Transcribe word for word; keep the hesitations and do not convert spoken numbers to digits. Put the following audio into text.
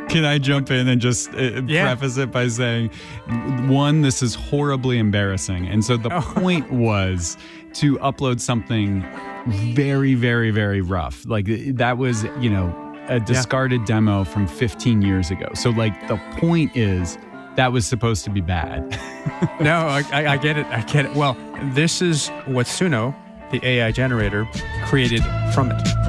Can I jump in and just uh, Yeah. preface it by saying, one, this is horribly embarrassing. And so the Oh. point was to upload something very, very, very rough. Like that was, you know, a discarded yeah. demo from fifteen years ago. So like the point is that was supposed to be bad. No, I, I, I get it. I get it. Well, this is what Suno, the A I generator, created from it.